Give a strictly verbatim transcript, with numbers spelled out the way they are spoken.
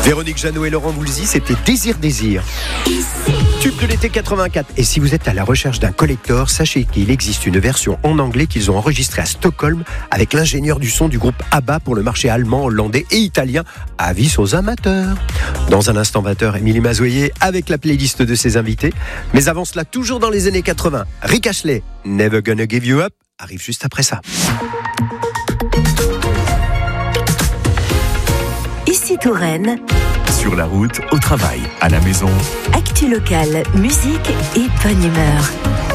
Véronique Jeannot et Laurent Voulzy, c'était Désir Désir. Tube de l'été quatre-vingt-quatre. Et si vous êtes à la recherche d'un collector, sachez qu'il existe une version en anglais qu'ils ont enregistrée à Stockholm avec l'ingénieur du son du groupe ABBA pour le marché allemand, hollandais et italien. Avis aux amateurs. Dans un instant vingt heures, Émilie Mazoyer avec la playlist de ses invités. Mais avant cela, toujours dans les années quatre-vingts, Rick Astley, Never Gonna Give You Up, arrive juste après ça. Ici Touraine. Sur la route, au travail, à la maison. Actu locale, musique et bonne humeur.